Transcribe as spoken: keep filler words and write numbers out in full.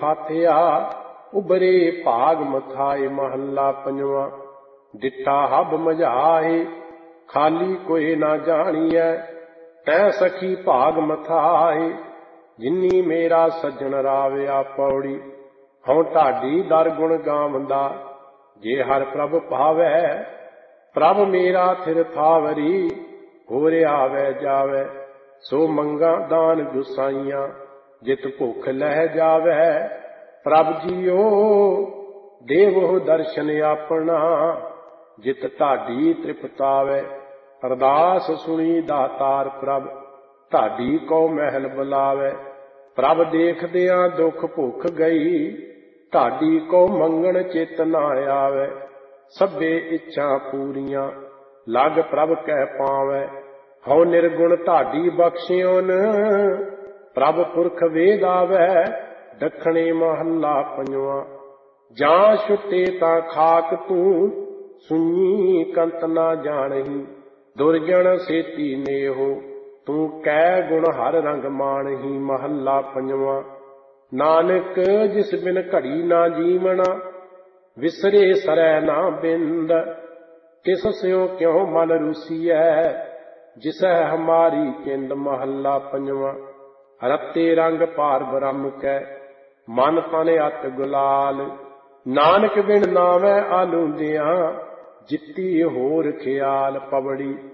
फाथिया उबरे भाग मथाए। महला पंजवा। दिता हब मझाए खाली कोई ना जानिए, तै सखी भाग मथाए। जिन्नी मेरा सज्जन राविया पौड़ी, हूँ ढाडी दर गुण गावंदा। जे हर प्रभ पावै प्रभ मेरा थिर थावरी। होर आवे जावे सो मंगा दान गुसाइयां, जित भुख लह जावे प्रभ जीओ देवो दर्शन अपना। जित ढाडी तृप्तावे अरदास सुनी दातार प्रभ। ढाडी को महल बुलावे प्रभ देखदियां दुख भुख गई। ढाडी को मंगण चित ना आवे, सभे इच्छा पूरियां लग प्रभ कह पावे। हौ निर्गुण ढाडी बख्शियोन प्रभ पुरख वेद आवे। दखणे महला पंजवा। जां छुटे तां खाक तू सुनी कंत ना जानही। दुर्जन सेती नेहो तू कै गुण हर रंग मानही। महला पंजवा। नानक जिस बिन घड़ी ना जीवना, विसरे सरै ना बिंद। तिस स्यों क्यों मन रूसीऐ, जिसै हमारी किंद। महला पंजवा। रत्ते रंग पार ब्रह्म कै, मन तन अत गुलाल। नानक बिन नावै आलूंदियां, जित्ती होर ख्याल। पवड़ी।